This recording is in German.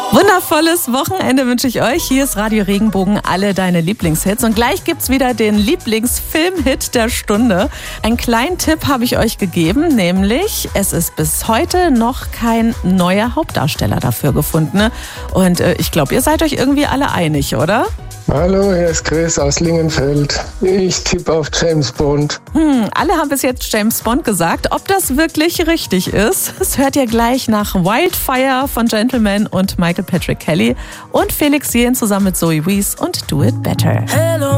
Wundervolles Wochenende wünsche ich euch. Hier ist Radio Regenbogen, alle deine Lieblingshits. Und gleich gibt's wieder den Lieblingsfilmhit der Stunde. Einen kleinen Tipp habe ich euch gegeben, nämlich es ist bis heute noch kein neuer Hauptdarsteller dafür gefunden. Und ich glaube, ihr seid euch irgendwie alle einig, oder? Hallo, hier ist Chris aus Lingenfeld. Ich tippe auf James Bond. Alle haben bis jetzt James Bond gesagt. Ob das wirklich richtig ist, das hört ihr gleich nach Wildfire von Gentleman und Michael Patrick Kelly und Felix Jähn zusammen mit Zoe Wees und Do It Better. Hello.